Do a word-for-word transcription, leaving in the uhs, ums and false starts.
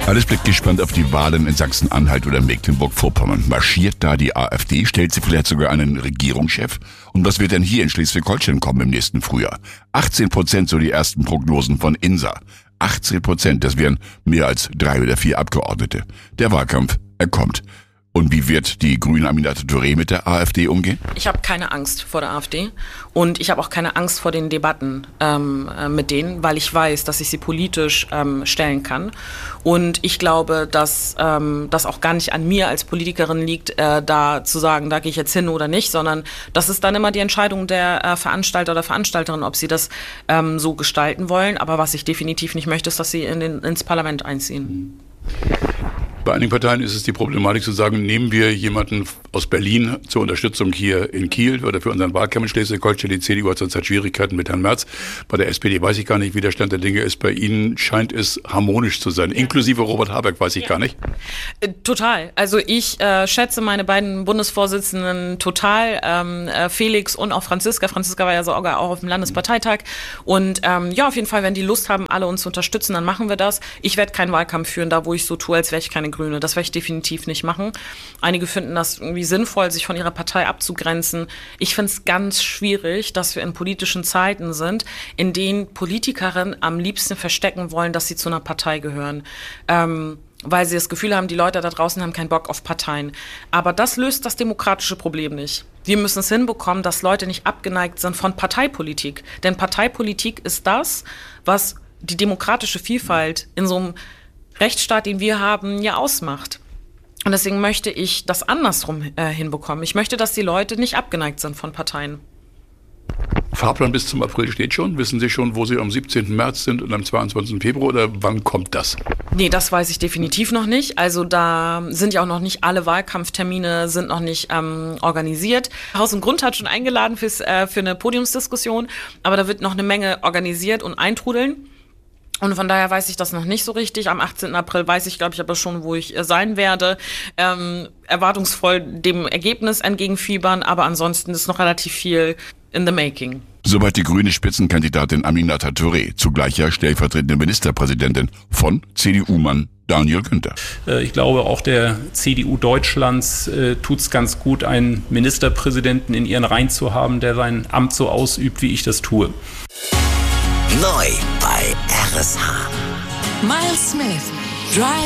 Alles blickt gespannt auf die Wahlen in Sachsen-Anhalt oder Mecklenburg-Vorpommern. Marschiert da die AfD? Stellt sie vielleicht sogar einen Regierungschef? Und was wird denn hier in Schleswig-Holstein kommen im nächsten Frühjahr? achtzehn Prozent, so die ersten Prognosen von INSA. achtzehn Prozent, das wären mehr als drei oder vier Abgeordnete. Der Wahlkampf, er kommt. Und wie wird die grüne Aminata Touré mit der AfD umgehen? Ich habe keine Angst vor der AfD und ich habe auch keine Angst vor den Debatten ähm, mit denen, weil ich weiß, dass ich sie politisch ähm, stellen kann. Und ich glaube, dass ähm, das auch gar nicht an mir als Politikerin liegt, äh, da zu sagen, da gehe ich jetzt hin oder nicht, sondern das ist dann immer die Entscheidung der äh, Veranstalter oder Veranstalterin, ob sie das ähm, so gestalten wollen. Aber was ich definitiv nicht möchte, ist, dass sie in den, ins Parlament einziehen. Bei einigen Parteien ist es die Problematik zu sagen, nehmen wir jemanden aus Berlin zur Unterstützung hier in Kiel oder für unseren Wahlkampf in Schleswig-Holstein. Die C D U hat zurzeit Schwierigkeiten mit Herrn Merz. Bei der S P D weiß ich gar nicht, wie der Stand der Dinge ist. Bei Ihnen scheint es harmonisch zu sein. Inklusive Robert Habeck weiß ich ja. gar nicht. Total. Also ich äh, schätze meine beiden Bundesvorsitzenden total. Ähm, äh, Felix und auch Franziska. Franziska war ja sogar auch auf dem Landesparteitag. Und ähm, ja, auf jeden Fall, wenn die Lust haben, alle uns zu unterstützen, dann machen wir das. Ich werde keinen Wahlkampf führen, da wo ich so tue, als wäre ich keine Grüne. Das werde ich definitiv nicht machen. Einige finden das irgendwie sinnvoll, sich von ihrer Partei abzugrenzen. Ich finde es ganz schwierig, dass wir in politischen Zeiten sind, in denen Politikerinnen am liebsten verstecken wollen, dass sie zu einer Partei gehören. Ähm, weil sie das Gefühl haben, die Leute da draußen haben keinen Bock auf Parteien. Aber das löst das demokratische Problem nicht. Wir müssen es hinbekommen, dass Leute nicht abgeneigt sind von Parteipolitik. Denn Parteipolitik ist das, was die demokratische Vielfalt in so einem Rechtsstaat, den wir haben, ja ausmacht. Und deswegen möchte ich das andersrum äh, hinbekommen. Ich möchte, dass die Leute nicht abgeneigt sind von Parteien. Fahrplan bis zum April steht schon. Wissen Sie schon, wo Sie am siebzehnten März sind und am zweiundzwanzigsten Februar oder wann kommt das? Nee, das weiß ich definitiv noch nicht. Also da sind ja auch noch nicht alle Wahlkampftermine sind noch nicht ähm, organisiert. Haus und Grund hat schon eingeladen fürs, äh, für eine Podiumsdiskussion, aber da wird noch eine Menge organisiert und eintrudeln. Und von daher weiß ich das noch nicht so richtig. Am achtzehnten April weiß ich, glaube ich, aber schon, wo ich sein werde. Ähm, erwartungsvoll dem Ergebnis entgegenfiebern, aber ansonsten ist noch relativ viel in the making. Soweit die grüne Spitzenkandidatin Aminata Touré, zugleich ja stellvertretende Ministerpräsidentin von C D U-Mann Daniel Günther. Ich glaube, auch der C D U Deutschlands äh, tut es ganz gut, einen Ministerpräsidenten in ihren Reihen zu haben, der sein Amt so ausübt, wie ich das tue. Neu bei R S H. Miles Smith, Drive